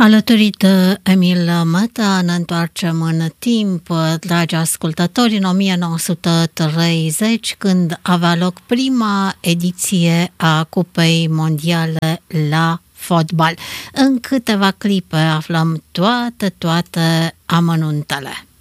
Alături de Emil Măta ne întoarcem în timp, dragi ascultători, în 1930, când avea loc prima ediție a Cupei Mondiale la fotbal. În câteva clipe aflăm toate amănuntele.